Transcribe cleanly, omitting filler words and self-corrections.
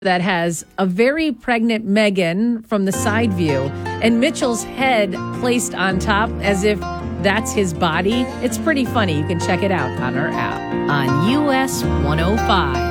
that has a very pregnant Megan from the side view and Mitchell's head placed on top as if that's his body. It's pretty funny. You can check it out on our app on US 105.